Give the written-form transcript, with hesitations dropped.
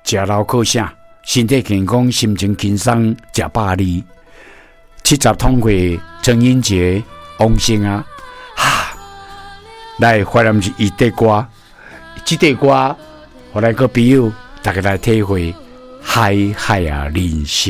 食老靠啥，身体健康，心情轻松，食百里。70通会陈英杰、王星啊，来发现是伊的歌，这首歌，互咱个朋友大家来体会，海啊人生。